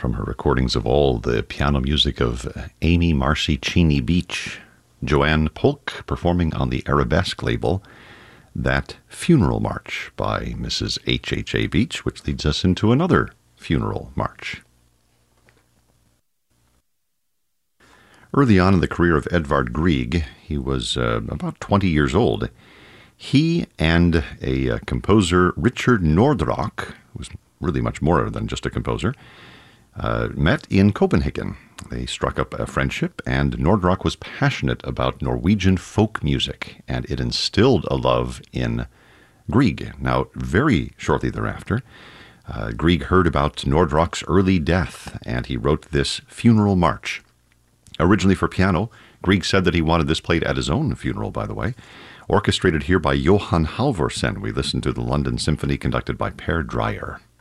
from her recordings of all the piano music of Amy Marcy Cheney Beach, Joanne Polk performing on the Arabesque label, that Funeral March by Mrs. H.H.A. Beach, which leads us into another funeral march. Early on in the career of Edvard Grieg, he was about 20 years old. He and a composer, Richard Nordrock, who was really much more than just a composer, met in Copenhagen. They struck up a friendship, and Nordrock was passionate about Norwegian folk music, and it instilled a love in Grieg. Now, very shortly thereafter, Grieg heard about Nordrock's early death, and he wrote this funeral march. Originally for piano, Grieg said that he wanted this played at his own funeral, by the way. Orchestrated here by Johan Halvorsen. We listened to the London Symphony conducted by Per Dreyer.